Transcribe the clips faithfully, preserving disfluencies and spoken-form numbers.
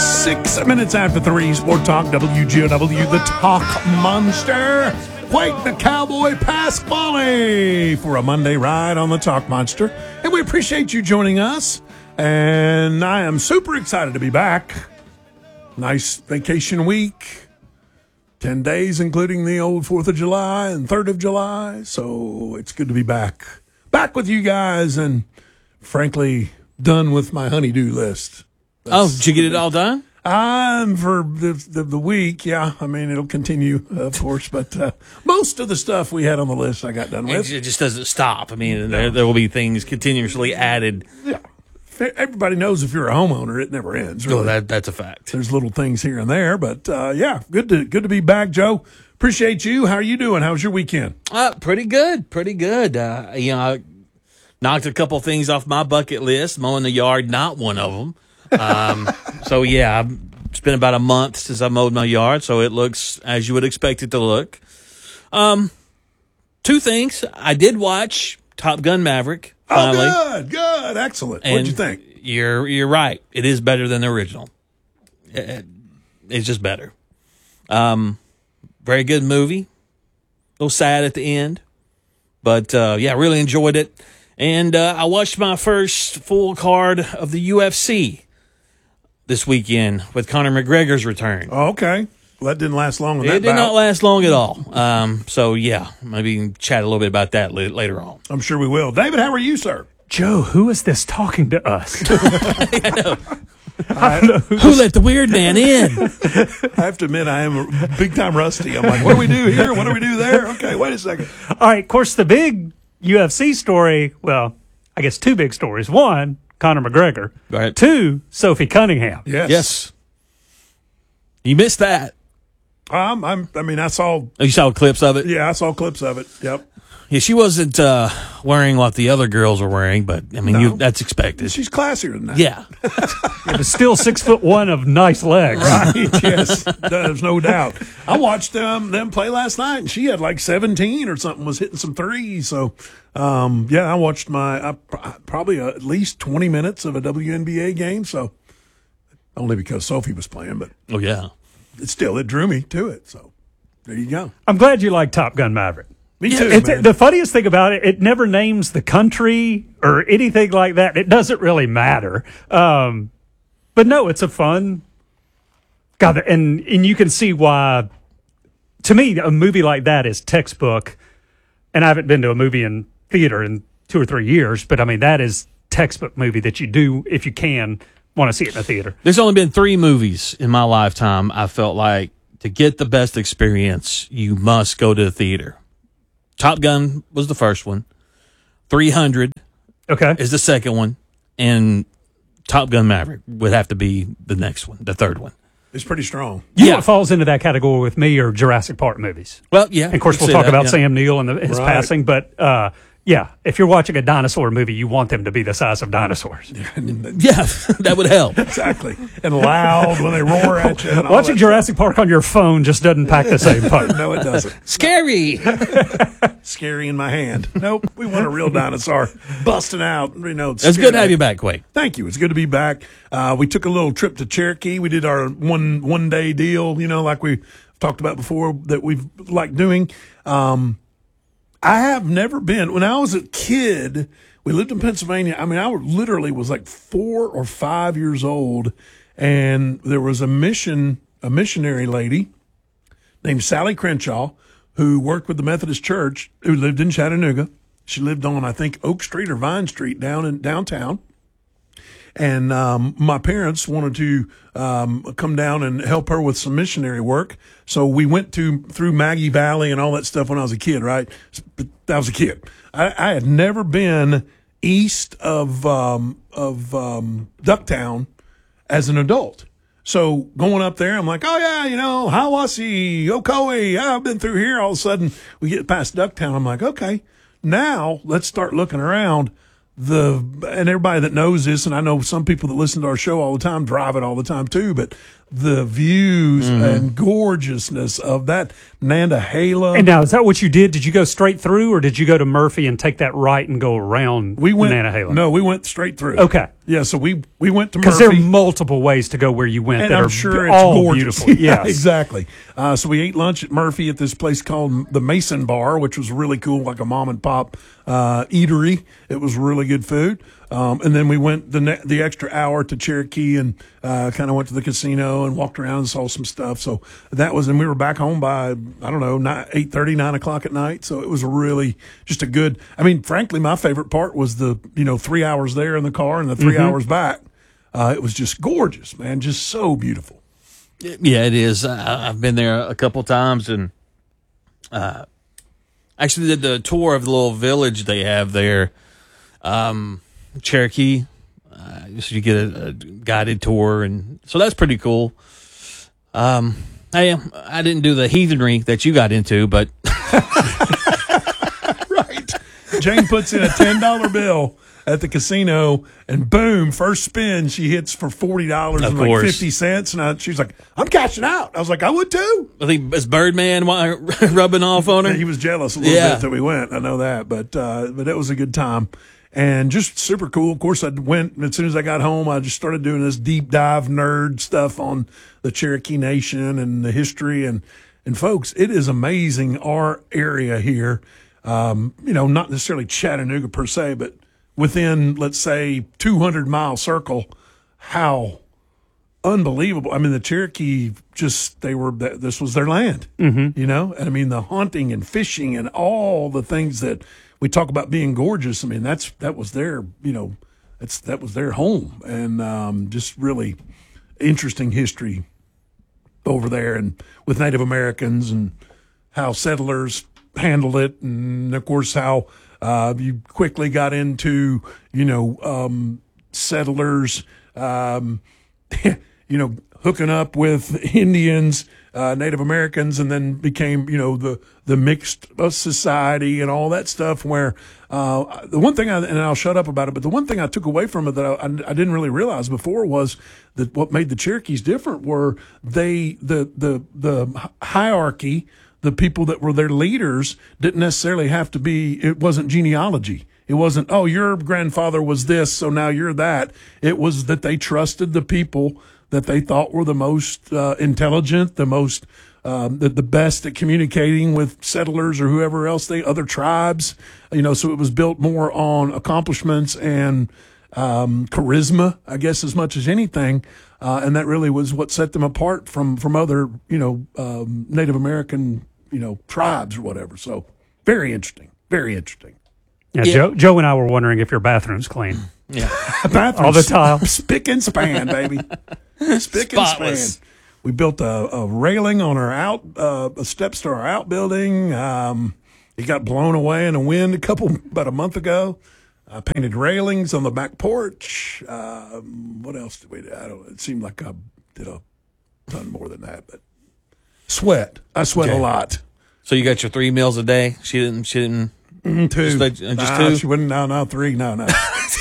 Six minutes after three, Sport Talk, W G O W, the Talk Monster. Quake the Cowboy Pasquale for a Monday ride on the Talk Monster. And we appreciate you joining us. And I am super excited to be back. Nice vacation week. Ten days, including the old fourth of July and third of July. So it's good to be back. Back with you guys and, frankly, done with my honey-do list. That's, oh, did you get it all done? Um, for the, the the week, yeah. I mean, it'll continue, uh, of course, but uh, most of the stuff we had on the list I got done with. It just doesn't stop. I mean, there, there will be things continuously added. Yeah. Everybody knows if you're a homeowner, it never ends. Really. Oh, that, that's a fact. There's little things here and there, but uh, yeah, good to good to be back, Joe. Appreciate you. How are you doing? How's your weekend? Uh, pretty good, pretty good. Uh, you know, I knocked a couple things off my bucket list. Mowing the yard, not one of them. Um, so yeah, I've, it's been about a month since I mowed my yard, so it looks as you would expect it to look. Um, two things. I did watch Top Gun Maverick. Finally. Oh, good, good, excellent. What'd and you think? You're you're right. It is better than the original. It, it's just better. Um, very good movie. A little sad at the end, but uh, yeah, really enjoyed it. And uh, I watched my first full card of the U F C this weekend with Conor McGregor's return. Oh, okay. Well, that didn't last long. On it that did bout. not last long at all. Um, so, yeah, maybe chat a little bit about that later on. I'm sure we will. David, how are you, sir? Joe, who is this talking to us? I, who let the weird man in? I have to admit, I am big time rusty. I'm like, what do we do here? What do we do there? Okay, wait a second. All right, of course, the big U F C story, well, I guess two big stories. One, Conor McGregor. Right. Two, Sophie Cunningham. Yes. Yes. You missed that. Um, I'm, I mean, I saw. You saw clips of it? Yeah, I saw clips of it. Yep. Yeah, she wasn't uh, wearing what the other girls were wearing, but, I mean, No. you, that's expected. She's classier than that. Yeah. Yeah, but still six foot one of nice legs. Right, yes. There's no doubt. I watched um, them play last night, and she had like seventeen or something, was hitting some threes. So, um, yeah, I watched my I, probably uh, at least twenty minutes of a W N B A game. So, only because Sophie was playing, but Oh, yeah. it still, it drew me to it. So, there you go. I'm glad you like Top Gun Maverick. Me too, It's, man. the funniest thing about it, it never names the country or anything like that. It doesn't really matter. Um, but no, it's a fun. God, and and you can see why. To me, a movie like that is textbook. And I haven't been to a movie in theater in two or three years, but I mean that is textbook movie that you do if you can want to see it in a theater. There's only been three movies in my lifetime I felt like to get the best experience, you must go to the theater. Top Gun was the first one. three hundred Okay. is the second one. And Top Gun Maverick would have to be the next one, the third one. It's pretty strong. You know Yeah. what falls into that category with me are Jurassic Park movies. Well, yeah. And of course, you we'll could talk say that, about yeah. Sam Neill and the, his Right. passing, but uh, yeah, if you're watching a dinosaur movie, you want them to be the size of dinosaurs. Yeah, that would help. Exactly. And loud when they roar at you. And all Watching that Jurassic Park on your phone just doesn't pack the same punch. stuff. No, it doesn't. Scary. Scary in my hand. Nope. We want a real dinosaur busting out. You know, It's good to have you back, Quake. Thank you. It's good to be back. Uh, we took a little trip to Cherokee. We did our one one day deal, you know, like we talked about before that we've liked doing. Um, I have never been. When I was a kid, we lived in Pennsylvania. I mean, I literally was like four or five years old, and there was a mission, a missionary lady named Sally Crenshaw who worked with the Methodist Church, who lived in Chattanooga. She lived on, I think, Oak Street or Vine Street down in downtown. And um, my parents wanted to um, come down and help her with some missionary work. So we went to through Maggie Valley and all that stuff when I was a kid, right? But I was a kid. I, I had never been east of um, of um, Ducktown as an adult. So going up there, I'm like, oh, yeah, you know, Hiawassee, Ocoee, yeah, I've been through here. All of a sudden, we get past Ducktown. I'm like, okay, now let's start looking around. The and everybody that knows this, and I know some people that listen to our show all the time drive it all the time too, but the views and gorgeousness of that Nantahala. And now, is that what you did? Did you go straight through, or did you go to Murphy and take that right and go around we went, Nantahala? No, we went straight through. Okay. Yeah, so we, we went to Because Murphy. there are multiple ways to go where you went And that I'm are sure it's all gorgeous. beautiful. Yeah, Yes. exactly. Uh, so we ate lunch at Murphy at this place called the Mason Bar, which was really cool, like a mom and pop uh, eatery. It was really good food. Um, and then we went the ne- the extra hour to Cherokee and uh, kind of went to the casino and walked around and saw some stuff. So that was, and we were back home by, I don't know, eight thirty, nine o'clock at night. So it was a really just a good, I mean, frankly, my favorite part was the, you know, three hours there in the car and the three mm-hmm. hours back. Uh, it was just gorgeous, man, just so beautiful. Yeah, it is. I, I've been there a couple times and uh, actually did the tour of the little village they have there. Um, Cherokee, uh, so you get a, a guided tour, and so that's pretty cool. Um, I I didn't do the heathenry that you got into, but right. Jane puts in a ten dollar bill at the casino, and boom, first spin she hits for forty dollars and like fifty cents, and I, she's like, "I'm cashing out." I was like, "I would too." I think is Birdman rubbing off on her. He was jealous a little yeah. bit that we went. I know that, but uh, but it was a good time. And just super cool. Of course, I went, and as soon as I got home, I just started doing this deep dive nerd stuff on the Cherokee Nation and the history. And, and folks, it is amazing, our area here, um, you know, not necessarily Chattanooga per se, but within, let's say, two hundred mile circle, how unbelievable. I mean, the Cherokee just, they were, this was their land, mm-hmm. you know? And I mean, the hunting and fishing and all the things that we talk about being gorgeous. I mean, that's that was their, you know, that's that was their home, and um, just really interesting history over there, and with Native Americans and how settlers handled it, and of course how uh, you quickly got into, you know, um, settlers, um, you know, hooking up with Indians. Uh, Native Americans, and then became, you know, the the mixed society and all that stuff. Where uh, the one thing, I, and I'll shut up about it, but the one thing I took away from it that I, I didn't really realize before was that what made the Cherokees different were they the the the hierarchy, the people that were their leaders didn't necessarily have to be. It wasn't genealogy. It wasn't, oh, your grandfather was this, so now you're that. It was that they trusted the people that they thought were the most uh, intelligent, the most, um, the, the best at communicating with settlers or whoever else they, other tribes, you know, so it was built more on accomplishments and um, charisma, I guess, as much as anything. Uh, and that really was what set them apart from, from other, you know, um, Native American, you know, tribes or whatever. So very interesting, very interesting. Yeah, Yeah. Joe, Joe and I were wondering if your bathroom's clean. Yeah. Bathroom, All the time. Spick and span, baby. Spick and Spotless. span. We built a, a railing on our out, uh, steps to our outbuilding. Um, it got blown away in a wind a couple, about a month ago. I painted railings on the back porch. Um, what else did we do? I don't, it seemed like I did a ton more than that, but sweat. I sweat Okay. a lot. So you got your three meals a day. She didn't. She didn't. Mm, two. Just, like, uh, just Nah, two? She wouldn't, no, no, three, no, no.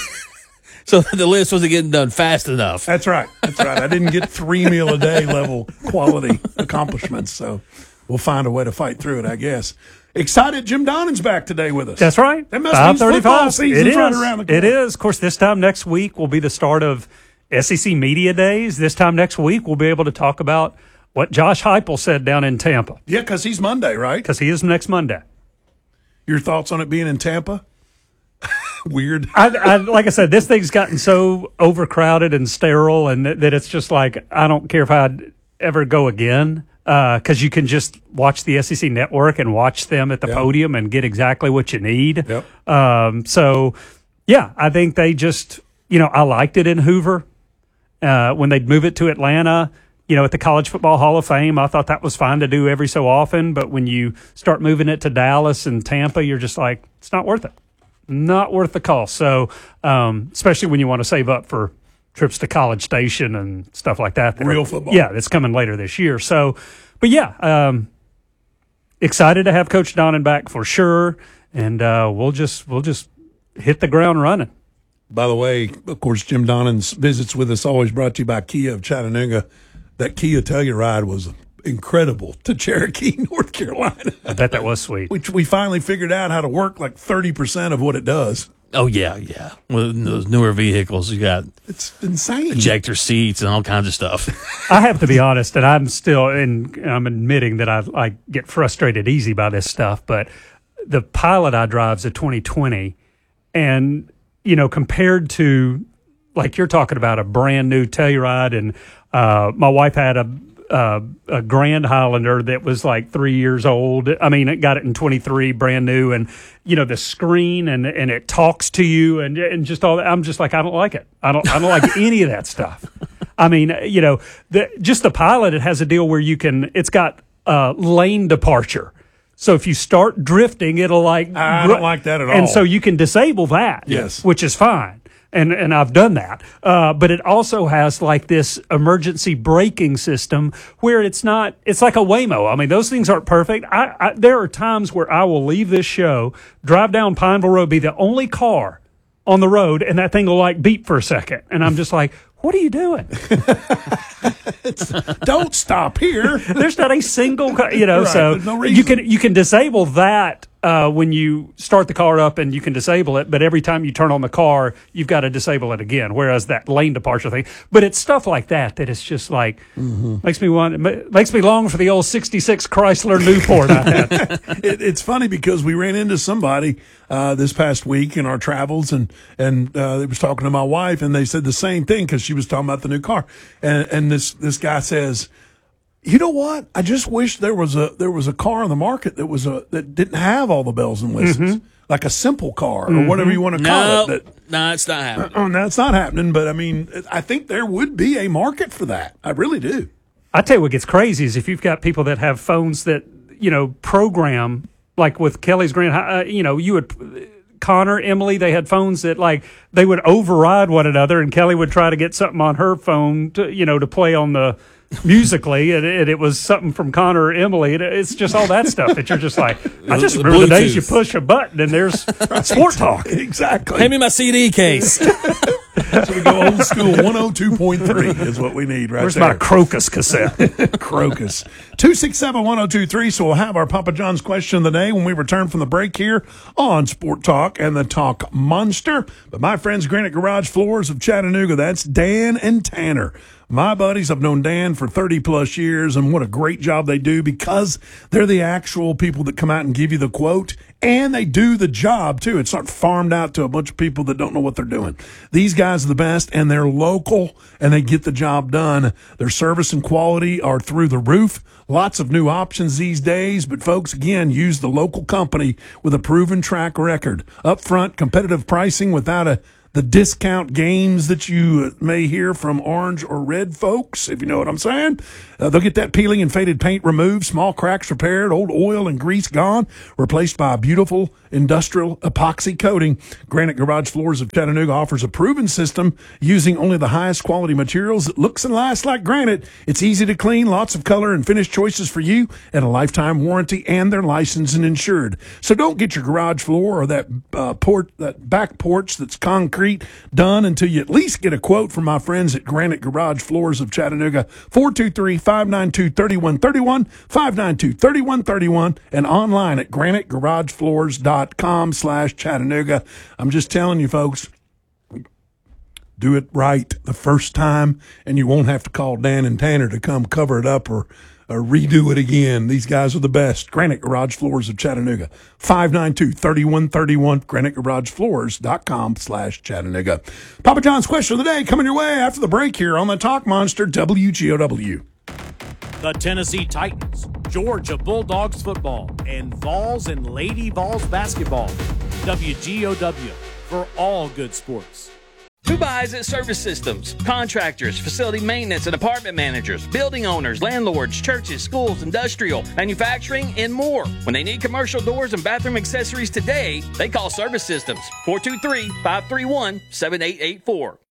So the list wasn't getting done fast enough. That's right. That's right. I didn't get three meal a day level quality accomplishments. So we'll find a way to fight through it, I guess. Excited Jim Donnan's back today with us. That's right. That must mean football season's It is. right around the corner. It is. Of course, this time next week will be the start of S E C Media Days. This time next week, we'll be able to talk about what Josh Heupel said down in Tampa, Yeah, because he's Monday, right? because he is next Monday. Your thoughts on it being in Tampa? Weird. I, I, like I said, this thing's gotten so overcrowded and sterile, and that, that it's just like, I don't care if I'd ever go again, because uh, you can just watch the S E C Network and watch them at the Yep. podium and get exactly what you need. Yep. Um, so, yeah, I think they just, you know, I liked it in Hoover. Uh, when they'd move it to Atlanta, you know, at the College Football Hall of Fame, I thought that was fine to do every so often. But when you start moving it to Dallas and Tampa, you're just like, it's not worth it. Not worth the cost. So, um, especially when you want to save up for trips to College Station and stuff like that. that Real are- football. Yeah, that's coming later this year. So, but yeah, um, excited to have Coach Donnan back for sure. And uh, we'll just we'll just hit the ground running. By the way, of course, Jim Donnan's visits with us always brought to you by Kia of Chattanooga. that Kia Telluride was incredible to Cherokee, North Carolina. I bet that was sweet. Which we finally figured out how to work like thirty percent of what it does. Oh, yeah, yeah. With those newer vehicles, you got It's insane. ejector seats and all kinds of stuff. I have to be honest, and I'm still, and I'm admitting that I, I get frustrated easy by this stuff, but the Pilot I drive is a twenty twenty, and, you know, compared to, like you're talking about a brand new Telluride, and uh, my wife had a, uh, a Grand Highlander that was like three years old. I mean, it got it in twenty-three, brand new, and, you know, the screen, and, and it talks to you, and, and just all that. I'm just like, I don't like it. I don't, I don't like any of that stuff. I mean, you know, the, just the Pilot, it has a deal where you can, it's got uh, lane departure. So if you start drifting, it'll like. I don't like that at all. And so you can disable that. Yes. Which is fine. And and I've done that. Uh, but it also has like this emergency braking system where it's not, it's like a Waymo. I mean, those things aren't perfect. I, I there are times where I will leave this show, drive down Pineville Road, be the only car on the road, and that thing will like beep for a second. And I'm just like, what are you doing? Don't stop here. There's not a single, car, you know, Right, so there's no you reason. can you can disable that uh, when you start the car up, and you can disable it. But every time you turn on the car, you've got to disable it again. Whereas that lane departure thing, but it's stuff like that that it's just like Mm-hmm. makes me want makes me long for the old sixty-six Chrysler Newport I had. it, it's funny because we ran into somebody uh, this past week in our travels, and and uh, they was talking to my wife, and they said the same thing because she was talking about the new car, and and this this guy says, you know what? I just wish there was a there was a car on the market that was a that didn't have all the bells and whistles, Mm-hmm. like a simple car or whatever you want to call No, it. That, no, it's not happening. oh, no, it's not happening. But I mean, I think there would be a market for that. I really do. I tell you what gets crazy is if you've got people that have phones that, you know, program, like with Kelly's Grand, uh, you know, you would, Connor, Emily, they had phones that like they would override one another, and Kelly would try to get something on her phone to, you know, to play on the musically, and, and it was something from Connor or Emily. And it's just all that stuff that you're just like, I just remember the days you Bluetooth. push a button and there's sport talk. Exactly. Hand me my C D case. So we go old school one oh two point three is what we need right Where's there. my Crocus cassette? Crocus. two six seven, one oh two three. So we'll have our Papa John's question of the day when we return from the break here on Sport Talk and the Talk Monster. But my friends, Granite Garage Floors of Chattanooga, that's Dan and Tanner. My buddies, I've known Dan for thirty plus years, and what a great job they do because they're the actual people that come out and give you the quote, and they do the job too. It's not farmed out to a bunch of people that don't know what they're doing. These guys are the best, and they're local, and they get the job done. Their service and quality are through the roof. Lots of new options these days, but folks, again, use the local company with a proven track record. Upfront, competitive pricing without a the discount games that you may hear from orange or red folks, if you know what I'm saying. Uh, they'll get that peeling and faded paint removed, small cracks repaired, old oil and grease gone, replaced by a beautiful industrial epoxy coating. Granite Garage Floors of Chattanooga offers a proven system using only the highest quality materials that looks and lasts like granite. It's easy to clean, lots of color and finish choices for you, and a lifetime warranty, and they're licensed and insured. So don't get your garage floor or that uh, port, that back porch that's concrete done until you at least get a quote from my friends at Granite Garage Floors of Chattanooga. four two three, five nine two, three one three one, five nine two, three one three one, and online at granite garage floors dot com slash Chattanooga. I'm just telling you, folks, do it right the first time, and you won't have to call Dan and Tanner to come cover it up or or redo it again. These guys are the best. Granite Garage Floors of Chattanooga. five nine two, three one three one, granite garage floors dot com slash Chattanooga. Papa John's question of the day coming your way after the break here on the Talk Monster W G O W. The Tennessee Titans, Georgia Bulldogs football, and Vols and Lady Vols basketball. W G O W for all good sports. Who buys at Service Systems? Contractors, facility maintenance and apartment managers, building owners, landlords, churches, schools, industrial, manufacturing, and more. When they need commercial doors and bathroom accessories today, they call Service Systems. four two three, five three one, seven eight eight four.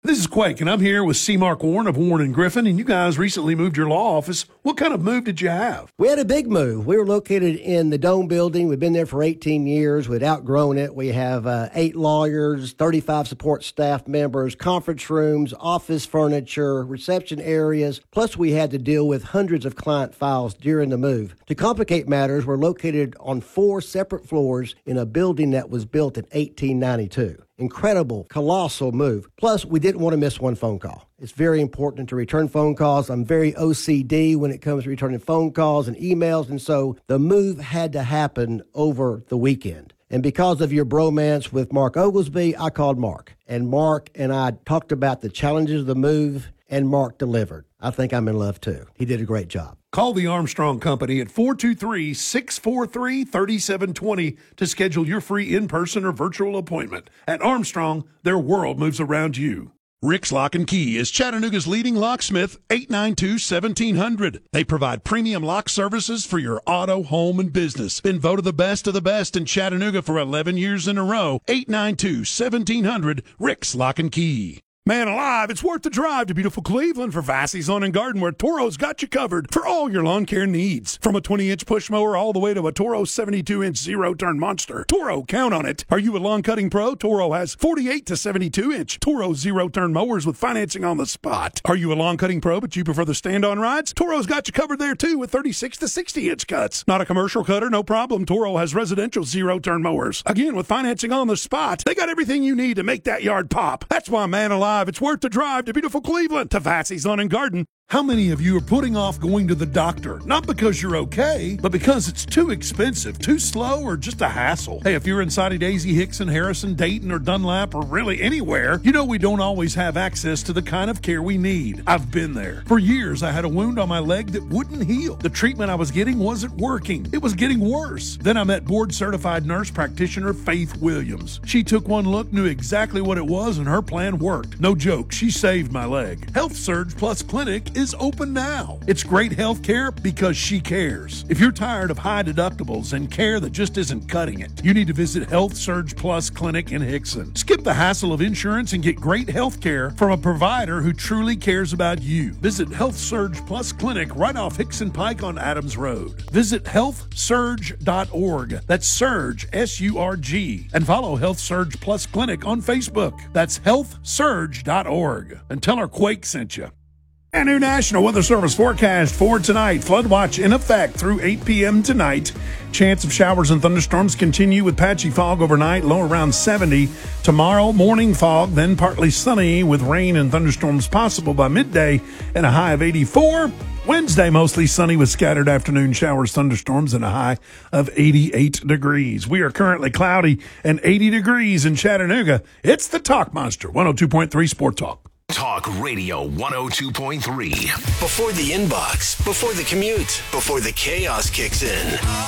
This is Quake, and I'm here with C. Mark Warren of Warren and Griffin, and you guys recently moved your law office. What kind of move did you have? We had a big move. We were located in the Dome building. We've been there for eighteen years. We'd outgrown it. We have uh, eight lawyers, thirty-five support staff members, conference rooms, office furniture, reception areas. Plus, we had to deal with hundreds of client files during the move. To complicate matters, we're located on four separate floors in a building that was built in eighteen ninety-two. Incredible, colossal move. Plus, we didn't want to miss one phone call. It's very important to return phone calls. I'm very O C D when it comes to returning phone calls and emails, and so the move had to happen over the weekend. And because of your bromance with Mark Oglesby, I called Mark. And Mark and I talked about the challenges of the move, and Mark delivered. I think I'm in love, too. He did a great job. Call the Armstrong Company at four two three, six four three, three seven two zero to schedule your free in-person or virtual appointment. At Armstrong, their world moves around you. Rick's Lock and Key is Chattanooga's leading locksmith, eight nine two, one seven zero zero. They provide premium lock services for your auto, home, and business. Been voted the best of the best in Chattanooga for eleven years in a row. eight nine two, one seven zero zero. Rick's Lock and Key. Man alive, it's worth the drive to beautiful Cleveland for Vassey's Lawn and Garden, where Toro's got you covered for all your lawn care needs. From a twenty-inch push mower all the way to a Toro seventy-two inch zero-turn monster. Toro, count on it. Are you a lawn cutting pro? Toro has forty-eight to seventy-two inch Toro zero-turn mowers with financing on the spot. Are you a lawn cutting pro but you prefer the stand-on rides? Toro's got you covered there too with thirty-six to sixty inch cuts. Not a commercial cutter? No problem. Toro has residential zero-turn mowers. Again, with financing on the spot. They got everything you need to make that yard pop. That's why, man alive, it's worth the drive to beautiful Cleveland to Vassey's Lawn and Garden. How many of you are putting off going to the doctor? Not because you're okay, but because it's too expensive, too slow, or just a hassle. Hey, if you're in Soddy Daisy, Hickson, Harrison, Dayton, or Dunlap, or really anywhere, you know we don't always have access to the kind of care we need. I've been there. For years, I had a wound on my leg that wouldn't heal. The treatment I was getting wasn't working. It was getting worse. Then I met board-certified nurse practitioner Faith Williams. She took one look, knew exactly what it was, and her plan worked. No joke, she saved my leg. Health Surge Plus Clinic is open now. It's great health care because she cares. If you're tired of high deductibles and care that just isn't cutting it, you need to visit Health Surge Plus Clinic in Hickson. Skip the hassle of insurance and get great health care from a provider who truly cares about you. Visit Health Surge Plus Clinic right off Hickson Pike on Adams Road. Visit health surge dot org. That's Surge, S U R G. And follow Health Surge Plus Clinic on Facebook. That's health surge dot org. And tell her Quake sent you. A new National Weather Service forecast for tonight. Flood watch in effect through eight p.m. tonight. Chance of showers and thunderstorms continue with patchy fog overnight, low around seventy. Tomorrow, morning fog, then partly sunny with rain and thunderstorms possible by midday and a high of eighty-four. Wednesday, mostly sunny with scattered afternoon showers, thunderstorms, and a high of eighty-eight degrees. We are currently cloudy and eighty degrees in Chattanooga. It's the Talk Monster, one oh two point three Sport Talk. Talk Radio one oh two point three. Before the inbox, before the commute, before the chaos kicks in.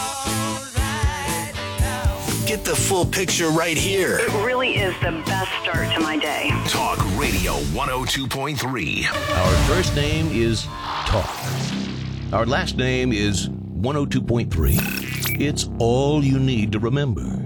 Get the full picture right here. It really is the best start to my day. Talk Radio one oh two point three. Our first name is Talk. Our last name is one oh two point three. It's all you need to remember.